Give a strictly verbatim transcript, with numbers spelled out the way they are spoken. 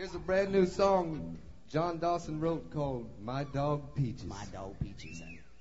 Here's a brand new song John Dawson wrote called My Dog Peaches. My Dog Peaches.